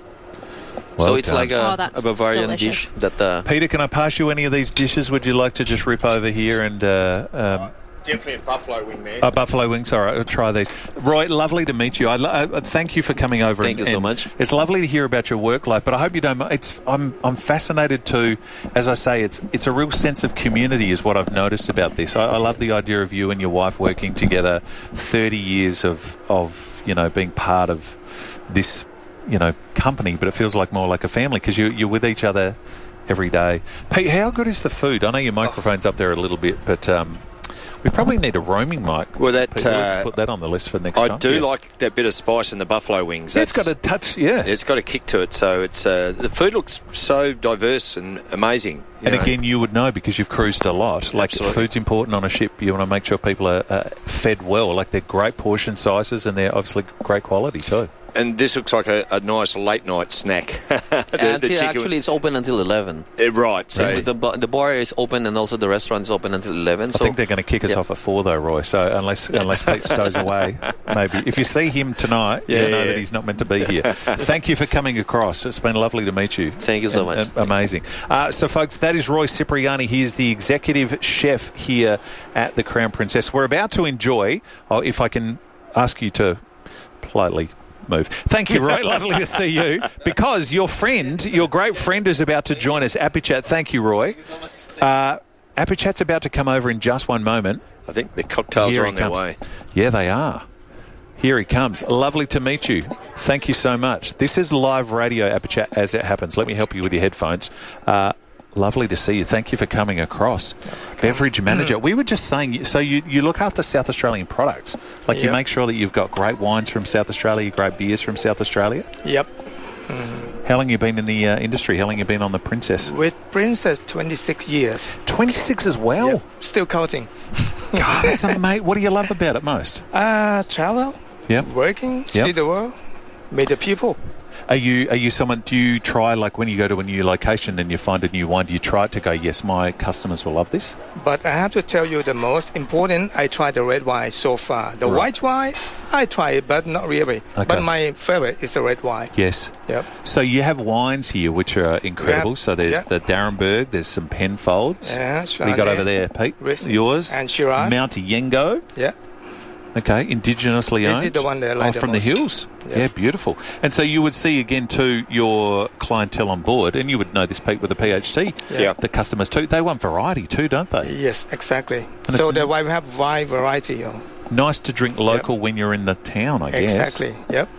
So it's like Oh, a that's Bavarian delicious. dish that... Peter, can I pass you any of these dishes? Would you like to just rip over here and... Definitely a buffalo wing, man. Buffalo wings, all right, I'll try these. Roy, lovely to meet you. Thank you for coming over. Thank you so much. It's lovely to hear about your work life, but I hope you don't mind. I'm fascinated too, as I say, it's a real sense of community is what I've noticed about this. I love the idea of you and your wife working together, 30 years of being part of this, company, but it feels like more like a family because you're with each other every day. Pete, how good is the food? I know your microphone's up there a little bit, but... we probably need a roaming mic. Well, that let's put that on the list for next time. I do like that bit of spice in the buffalo wings. It's got a touch, yeah. It's got a kick to it. So it's the food looks so diverse and amazing. And again, you would know because you've cruised a lot. Like, food's important on a ship. You want to make sure people are fed well. Like, they're great portion sizes and they're obviously great quality too. And this looks like a nice late-night snack. Actually, it's open until 11. Right. So the bar is open and also the restaurant is open until 11. I think they're going to kick us off at 4 though, Roy. So unless Pete stows away, maybe. If you see him tonight, you'll know that he's not meant to be here. Thank you for coming across. It's been lovely to meet you. Thank you so much. Amazing. So, folks, that is Roy Cipriani. He is the executive chef here at the Crown Princess. We're about to enjoy, if I can ask you to politely... move. Thank you, Roy. Lovely to see you. Because your great friend is about to join us, Apichat. Thank you, Roy. Apichat's about to come over in just one moment. I think the cocktails are on their way. Yeah, they are. Here he comes. Lovely to meet you. Thank you so much. This is live radio, Apichat, as it happens. Let me help you with your headphones. Lovely to see you. Thank you for coming across. Beverage manager. We were just saying, so you look after South Australian products. Like you make sure that you've got great wines from South Australia, great beers from South Australia? Yep. How long have you been in the industry? How long have you been on the Princess? With Princess, 26 years. 26 as well? Yep. Still counting. God, that's amazing. What do you love about it most? Travel. Yep. Working, see the world, meet the people. Are you someone, do you try, like when you go to a new location and you find a new wine, do you try it to go, yes, my customers will love this? But I have to tell you the most important, I tried the red wine so far. The white wine, I try it, but not really. Okay. But my favorite is the red wine. Yes. Yep. So you have wines here which are incredible. So there's the Darrenberg, there's some Penfolds. Yeah, what do you got over there, Pete? Yours? And Shiraz. Mount Yengo. Yeah. Okay, indigenously owned. This is the one that I like from the the hills. Yeah, beautiful. And so you would see again too your clientele on board, and you would know this, Pete, with the PHT. Yeah. The customers too, they want variety too, don't they? Yes, exactly. And so that's why we have wide variety. Nice to drink local when you're in the town, I guess. Exactly. Yep.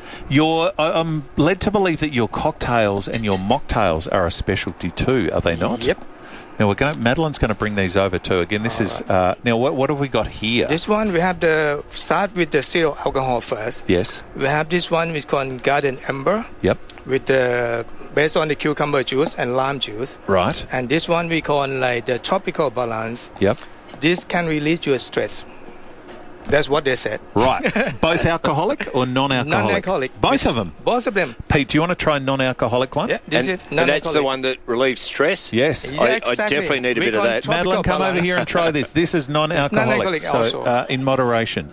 I'm led to believe that your cocktails and your mocktails are a specialty too, are they not? Yep. Now Madeline's going to bring these over too. Again, this is now. What have we got here? This one we have start with the zero alcohol first. Yes. We have this one which called Garden Amber. Yep. With based on the cucumber juice and lime juice. Right. And this one we call like the tropical balance. Yep. This can release your stress. That's what they said. Right. Both alcoholic or non-alcoholic? Non-alcoholic. Both of them? Both of them. Pete, do you want to try a non-alcoholic one? Yeah, this is non-alcoholic. And that's the one that relieves stress? Yes. Yeah, exactly. I definitely need a bit of that. Madeline, come over here and try this. This is non-alcoholic. So in moderation.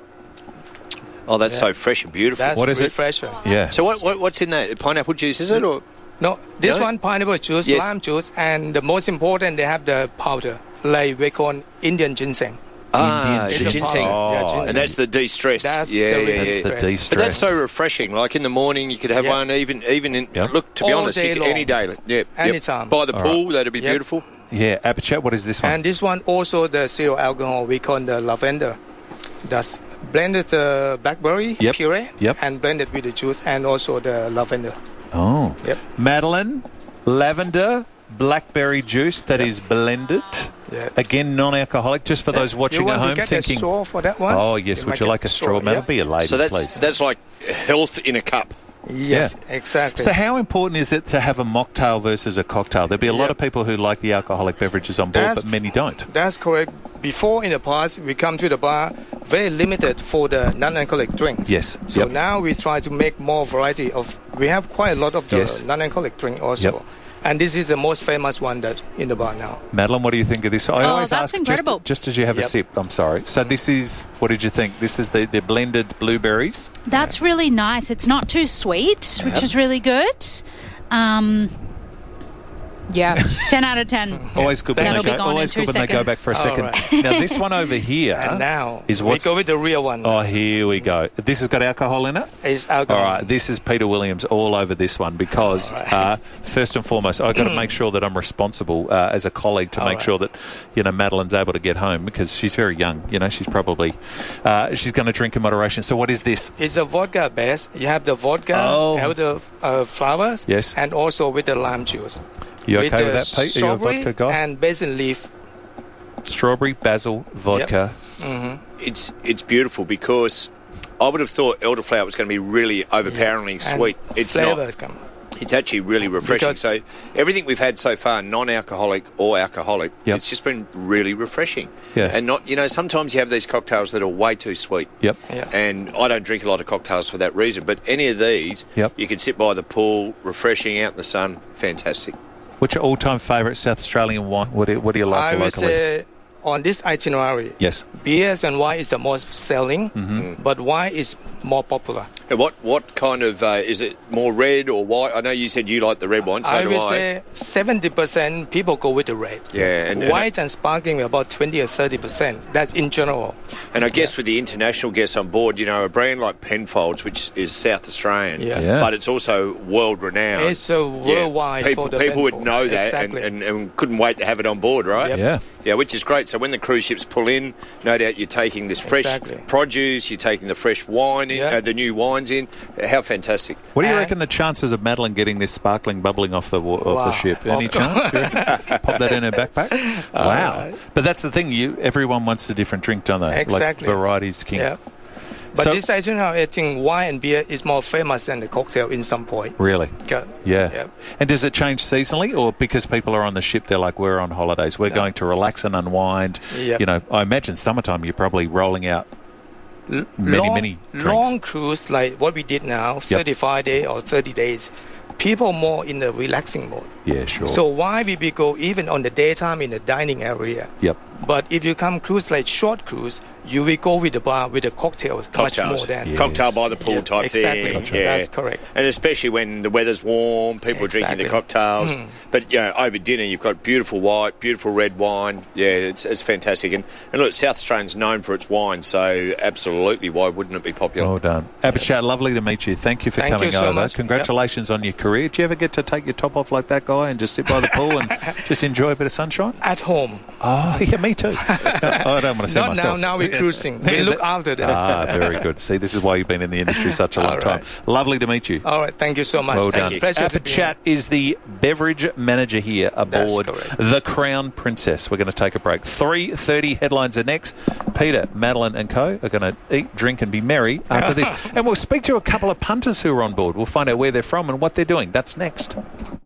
Oh, that's so fresh and beautiful. That's what is refreshing. It? Yeah. So what's in that? Pineapple juice, is it? Or no, this one pineapple juice, lime juice, and the most important, they have the powder, like we call Indian ginseng. Ginseng. Ginseng. And that's the de-stress. That's the de-stress. But that's so refreshing. Like in the morning, you could have one, even in, look, to be honest, any day. Anytime. By the pool, that'd be beautiful. Yeah, Apichat, what is this one? And this one also the zero alcohol, we call the lavender. That's blended blackberry Yep. puree Yep. and blended with the juice and also the lavender. Oh. Yep. Madeline, lavender, blackberry juice that is blended. Yeah. Again, non-alcoholic, just for those watching at home you want to get thinking... a straw for that one? Oh, yes. Would you like a straw? That'll be a lady, So please. that's like health in a cup. Yes, exactly. So how important is it to have a mocktail versus a cocktail? There'll be a lot of people who like the alcoholic beverages on board, but many don't. That's correct. Before, in the past, we come to the bar very limited for the non-alcoholic drinks. Yes. So now we try to make more variety of... We have quite a lot of the non-alcoholic drink also. Yep. And this is the most famous one that in the bar now. Madeline, what do you think of this? I always that's ask incredible. just as you have a sip. I'm sorry. So this is, what did you think? This is the blended blueberries. That's really nice. It's not too sweet, which is really good. Yeah, 10 out of 10. Always good when, they go back for a second. Right. Now, this one over here and now is we go with the real one. Oh, here we go. This has got alcohol in it? It's alcohol. All right, this is Peter Williams all over this one because, first and foremost, I've got to make sure that I'm responsible as a colleague to make sure that, Madeline's able to get home because she's very young. She's probably, she's going to drink in moderation. So what is this? It's a vodka base. You have the vodka, have the flowers, and also with the lime juice. You okay with that, Pete? Are you a vodka guy? And basil leaf. Strawberry, basil, vodka. Yep. Mm-hmm. It's beautiful because I would have thought elderflower was going to be really overpoweringly sweet. It's not. It's actually really refreshing. So everything we've had so far, non-alcoholic or alcoholic, it's just been really refreshing. Yeah. And not, sometimes you have these cocktails that are way too sweet. Yep. Yeah. And I don't drink a lot of cocktails for that reason. But any of these, you can sit by the pool, refreshing out in the sun, fantastic. What's your all-time favourite South Australian wine? What do you like locally? I would say on this itinerary, beers and wine is the most selling, but wine is more popular. And what kind of, is it more red or white? I know you said you like the red wine, so I do would I. say 70% people go with the red. Yeah. And white and sparkling about 20 or 30%. That's in general. And I guess with the international guests on board, a brand like Penfolds, which is South Australian, but it's also world-renowned. It's worldwide people, for the people would Penfold. know that Exactly. and couldn't wait to have it on board, right? Yep. Yeah. Yeah, which is great. So when the cruise ships pull in, no doubt you're taking this fresh produce, you're taking the fresh wine in, the new wines in. How fantastic. What do you reckon the chances of Madeline getting this sparkling bubbling off the ship? Any chance? Pop that in her backpack? Wow. But that's the thing. Everyone wants a different drink, don't they? Exactly. Like variety's king. Yeah. But this itinerary, I think wine and beer is more famous than the cocktail in some point. Really? Yeah. Yeah. And does it change seasonally, or because people are on the ship, they're like, we're on holidays, we're going to relax and unwind? Yep. I imagine summertime you're probably rolling out many drinks. Long cruise like what we did now, 35 days or 30 days. People more in the relaxing mode. Yeah, sure. So why we go even on the daytime in the dining area? Yep. But if you come cruise like short cruise, you will go with the bar with the cocktails much more than cocktail by the pool type exactly. thing. Exactly, that's correct. And especially when the weather's warm, people are drinking the cocktails. But over dinner, you've got beautiful white, beautiful red wine. Yeah, it's fantastic. And look, South Australia's known for its wine, so absolutely, why wouldn't it be popular? Well done, Abhishek. Lovely to meet you. Thank you for coming so over. much. Congratulations on your career. Do you ever get to take your top off like that guy and just sit by the pool and just enjoy a bit of sunshine? At home. Oh, yeah, me too. I don't want to say Not myself. now we're cruising. We look after that. Very good. See, this is why you've been in the industry such a long time. Lovely to meet you. All right, thank you so much. Well Thank done. you. Pleasure to be here. Abhishek is the beverage manager here aboard the Crown Princess. We're going to take a break. 3:30 headlines are next. Peter, Madeline and co are going to eat, drink and be merry after this. And we'll speak to a couple of punters who are on board. We'll find out where they're from and what they're doing. That's next.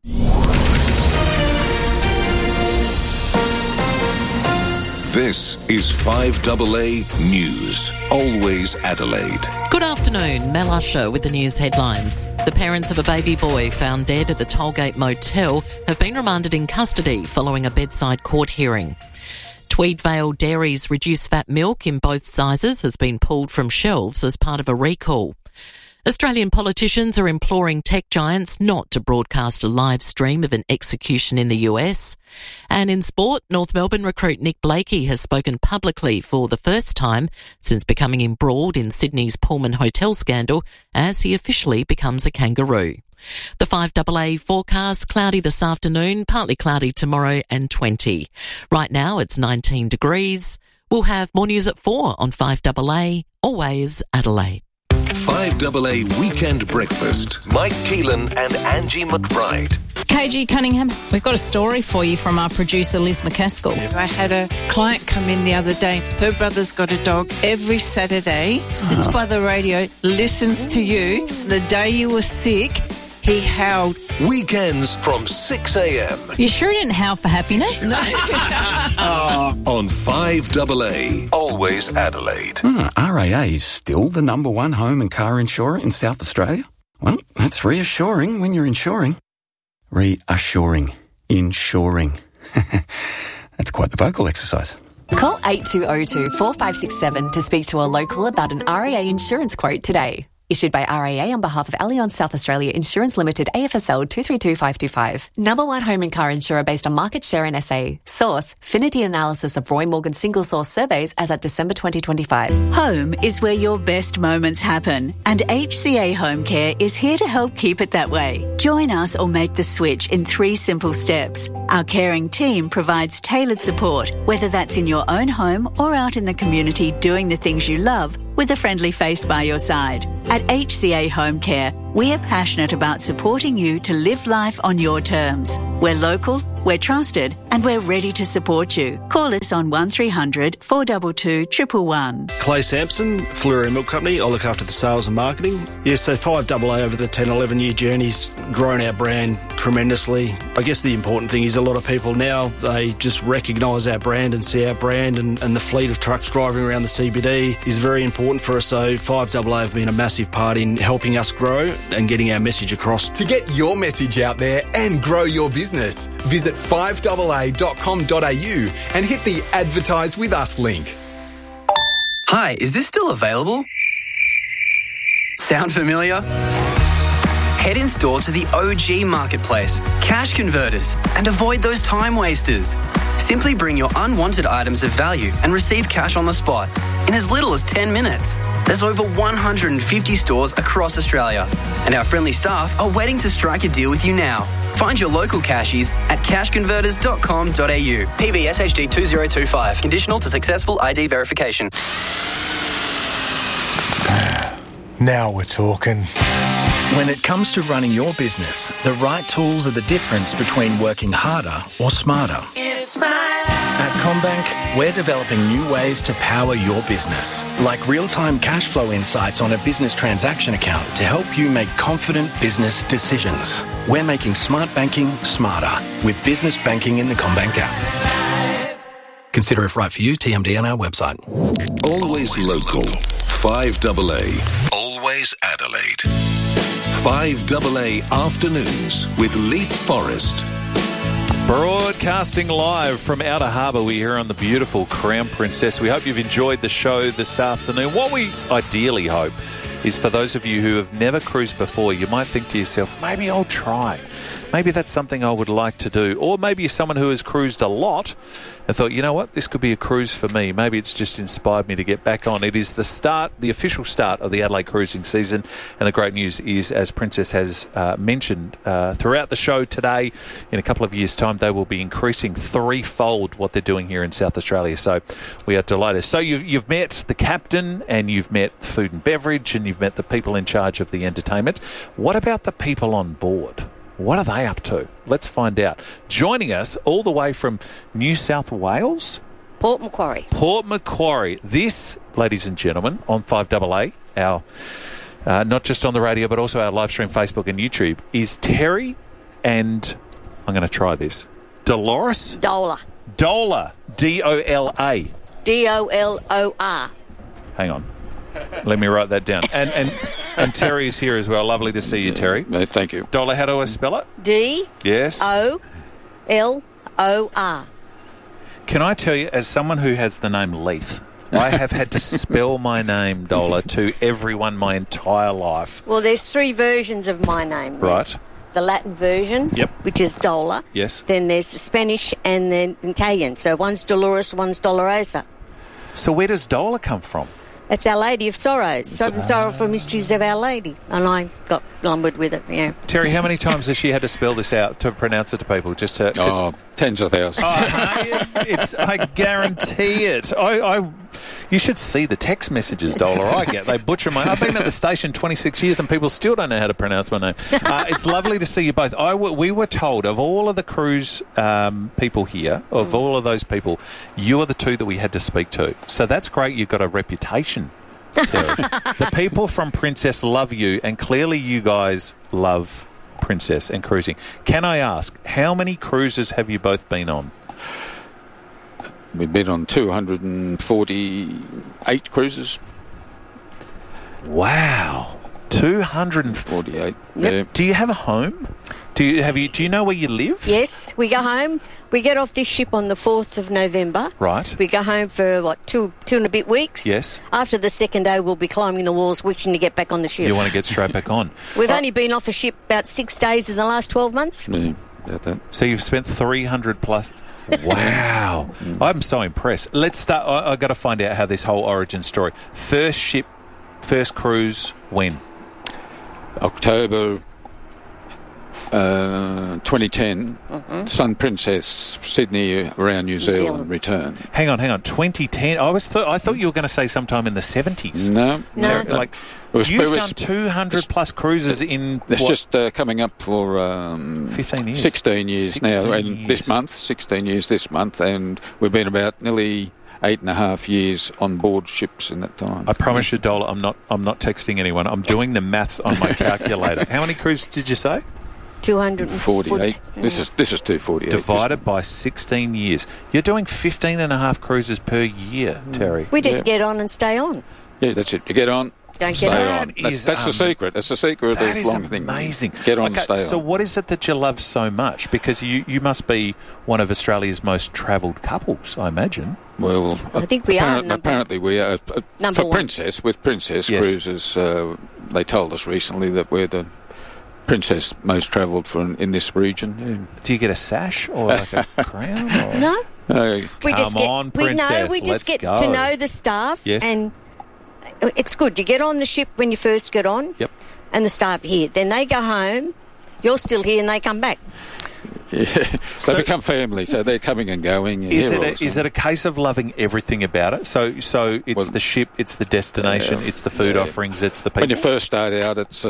This is 5AA News. Always Adelaide. Good afternoon, Mel Usher with the news headlines. The parents of a baby boy found dead at the Tollgate Motel have been remanded in custody following a bedside court hearing. Tweedvale Dairy's reduced fat milk in both sizes has been pulled from shelves as part of a recall. Australian politicians are imploring tech giants not to broadcast a live stream of an execution in the US. And in sport, North Melbourne recruit Nick Blakey has spoken publicly for the first time since becoming embroiled in Sydney's Pullman hotel scandal as he officially becomes a kangaroo. The 5AA forecast, cloudy this afternoon, partly cloudy tomorrow and 20. Right now it's 19 degrees. We'll have more news at 4 on 5AA Always Adelaide. 5AA Weekend Breakfast. Mike Keelan and Angie McBride. KG Cunningham, we've got a story for you from our producer Liz McCaskill. I had a client come in the other day. Her brother's got a dog. Every Saturday, sits by the radio, listens to you. The day you were sick, he howled. Weekends from 6 a.m. You sure didn't howl for happiness? On 5AA. Always Adelaide. RAA is still the number one home and car insurer in South Australia? Well, that's reassuring when you're insuring. Reassuring. Insuring. That's quite the vocal exercise. Call 8202 4567 to speak to a local about an RAA insurance quote today. Issued by RAA on behalf of Allianz South Australia Insurance Limited, AFSL 232525. Number one home and car insurer based on market share in SA. Source, Finity analysis of Roy Morgan single source surveys as at December 2025. Home is where your best moments happen, and HCA Home Care is here to help keep it that way. Join us or make the switch in 3 simple steps. Our caring team provides tailored support, whether that's in your own home or out in the community doing the things you love, with a friendly face by your side. At HCA Home Care, we are passionate about supporting you to live life on your terms. We're local, we're trusted, and we're ready to support you. Call us on 1300 422 111. Clay Sampson, Fleury Milk Company. I look after the sales and marketing. Yes, so 5AA over the 10-11 year journey's grown our brand tremendously. I guess the important thing is a lot of people now, they just recognise our brand and see our brand, and the fleet of trucks driving around the CBD is very important for us. So 5AA have been a massive part in helping us grow and getting our message across. To get your message out there and grow your business, visit 5AA.com.au and hit the Advertise With Us link. Hi, is this still available? Sound familiar? Head in store to the OG Marketplace, Cash Converters, and avoid those time wasters. Simply bring your unwanted items of value and receive cash on the spot in as little as 10 minutes. There's over 150 stores across Australia, and our friendly staff are waiting to strike a deal with you now. Find your local cashies at cashconverters.com.au. PBSHD 2025. Conditional to successful ID verification. Now we're talking. When it comes to running your business, the right tools are the difference between working harder or smarter. It's my life. At CommBank, we're developing new ways to power your business, like real-time cash flow insights on a business transaction account to help you make confident business decisions. We're making smart banking smarter with business banking in the CommBank app. Consider if right for you. TMD on our website. Always local. 5AA. Always Adelaide. 5AA Afternoons with Leith Forrest. Broadcasting live from Outer Harbour, we're here on the beautiful Crown Princess. We hope you've enjoyed the show this afternoon. What we ideally hope is for those of you who have never cruised before, you might think to yourself, maybe I'll try. Maybe that's something I would like to do. Or maybe you're someone who has cruised a lot and thought, you know what, this could be a cruise for me. Maybe it's just inspired me to get back on. It is the official start of the Adelaide cruising season. And the great news is, as Princess has mentioned throughout the show today, in a couple of years' time, they will be increasing threefold what they're doing here in South Australia. So we are delighted. So you've met the captain, and you've met food and beverage, and you've met the people in charge of the entertainment. What about the people on board? What are they up to? Let's find out. Joining us all the way from New South Wales, Port Macquarie. Port Macquarie. This, ladies and gentlemen, on 5AA, our not just on the radio but also our live stream Facebook and YouTube, is Terry and I'm going to try this. Dolores? Dola. Dola. D-O-L-A. D-O-L-O-R. Hang on. Let me write that down. And Terry is here as well. Lovely to see you, Terry. Thank you. Dola, how do I spell it? D-O-L-O-R. Can I tell you, as someone who has the name Leith, I have had to spell my name, Dola, to everyone my entire life. Well, there's 3 versions of my name. Right. The Latin version, which is Dola. Yes. Then there's the Spanish and then Italian. So one's Dolores, one's Dolorosa. So where does Dola come from? It's Our Lady of Sorrows, sorrowful mysteries of Our Lady. And I got lumbered with it, yeah. Terry, how many times has she had to spell this out to pronounce it to people? Just to tens of thousands. I guarantee it. You should see the text messages, Dola, I get. They butcher my... I've been at the station 26 years and people still don't know how to pronounce my name. It's lovely to see you both. We were told of all of the cruise people here, of all of those people, you are the two that we had to speak to. So that's great. You've got a reputation, Terry. The people from Princess love you, and clearly you guys love Princess and cruising. Can I ask, how many cruises have you both been on? We've been on 248 cruises. Wow. 248. Yeah. Do you have a home? Do you know where you live? Yes, we go home. We get off this ship on the 4th of November. Right. We go home for, two and a bit weeks. Yes. After the second day, we'll be climbing the walls, wishing to get back on the ship. You want to get straight back on. We've only been off a ship about 6 days in the last 12 months. Yeah, about that. So you've spent 300 plus... Wow. I'm so impressed. Let's start. I've got to find out how this whole origin story. First ship, first cruise, when? October 2010. Sun Princess, Sydney around New Zealand return. Hang on. 2010. I thought you were going to say sometime in the 70s. No. Like you've done 200 plus cruises in. It's just coming up for 15 years. 16 years 16 now. years. And this month, 16 years this month, and we've been about nearly 8.5 years on board ships in that time. I promise you, Dola, I'm not texting anyone. I'm doing the maths on my calculator. How many cruises did you say? 248. This is 248. Divided by 16 years. You're doing 15.5 cruises per year, Terry. We just get on and stay on. Yeah, that's it. You get on. Don't stay get on. That's the secret. That's the secret of the long thing. That is amazing. Get on and stay on. So what is it that you love so much? Because you must be one of Australia's most travelled couples, I imagine. Well, I think we are. Apparently we are. Number for one. Princess, with Princess Yes. Cruises, they told us recently that we're the Princess most travelled in this region. Yeah. Do you get a sash or like a crown? Or? No. We just Princess. We just get go. to know the staff. Yes. And it's good. You get on the ship when you first get on. Yep. And the staff are here. Then they go home. You're still here and they come back. Yeah. They become family, so they're coming and going. Is it a case of loving everything about it? So it's the ship, it's the destination, it's the food offerings, it's the people. When you first start out, it's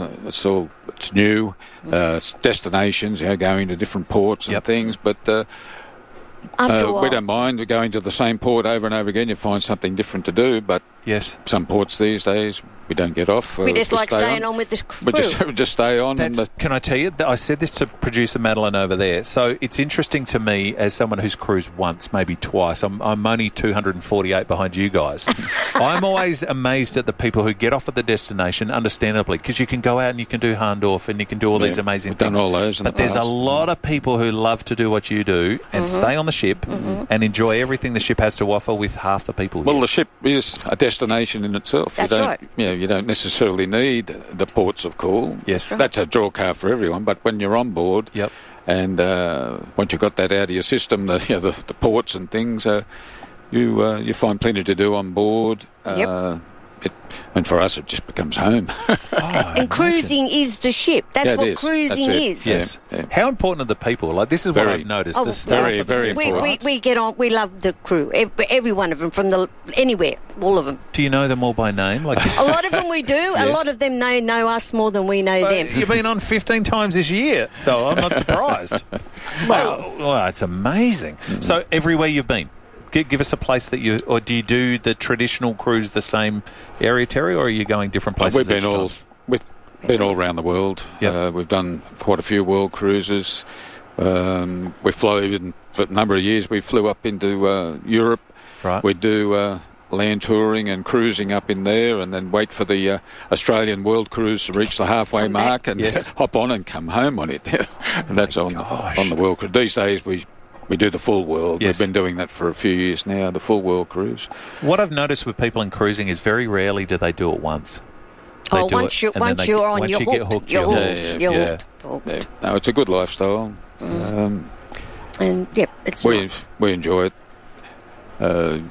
new, it's destinations, going to different ports and things, but After a while, we don't mind going to the same port over and over again. You find something different to do, but yes, some ports these days we don't get off. we just like staying on with the crew. We just stay on. Can I tell you, I said this to producer Madeline over there, so it's interesting to me as someone who's cruised once, maybe twice. I'm only 248 behind you guys. I'm always amazed at the people who get off at the destination, understandably, because you can go out and you can do Hahndorf and you can do all these amazing things. Done all those in but the there's a past. lot of people who love to do what you do and stay on the ship and enjoy everything the ship has to offer with half the people here. Well, the ship is a destination in itself. That's right. You don't necessarily need the ports of call. Yes. That's a draw card for everyone, but when you're on board, and once you've got that out of your system, the ports and things, you find plenty to do on board. And for us, it just becomes home. And cruising is the ship. That's what cruising is. Yes. Yeah. How important are the people? Like, this is what I've noticed. The staff very, very important. We get on. We love the crew. Every one of them, from anywhere, all of them. Do you know them all by name? Like a lot of them we do. Yes. A lot of them know us more than we know them. You've been on 15 times this year, though. I'm not surprised. Well, it's amazing. So everywhere you've been. Give us a place that or do you do the traditional cruise the same area, Terry, or are you going different places? We've been all around the world. Yep. We've done quite a few world cruises. We flew even for a number of years. We flew up into Europe. Right. We do land touring and cruising up in there, and then wait for the Australian World Cruise to reach the halfway mark and hop on and come home on it. And that's on the world cruise. These days we do the full world. Yes. We've been doing that for a few years now, the full world cruise. What I've noticed with people in cruising is very rarely do they do it once. Once you're on, you're hooked. You're hooked. Yeah. No, it's a good lifestyle. And it's nice. We enjoy it.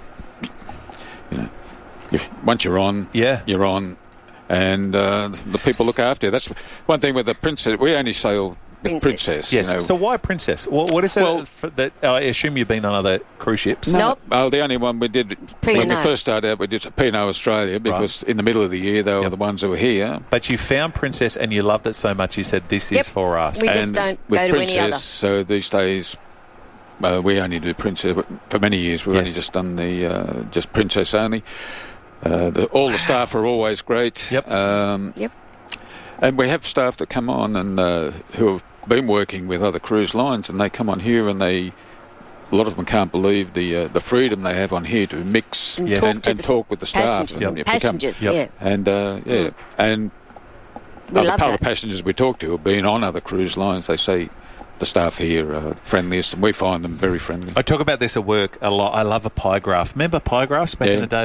Once you're on, you're on, and the people look after you. That's one thing with the Princess. We only sail Princess. Yes. You know. So why Princess? What is it that I assume you've been on other cruise ships? No. Oh, the only one we did when we first started out, we did P&O Australia because in the middle of the year they were the ones who were here. But you found Princess and you loved it so much you said this is for us. We just don't go to any other. So these days we only do Princess. For many years we've only just done the just Princess only. All the staff are always great. Yep. And we have staff that come on and who have been working with other cruise lines, and they come on here and a lot of them can't believe the freedom they have on here to mix and talk with the staff. And passengers, And and other part of the passengers we talk to have been on other cruise lines. They say the staff here are friendliest, and we find them very friendly. I talk about this at work a lot. I love a pie graph. Remember pie graphs back in the day?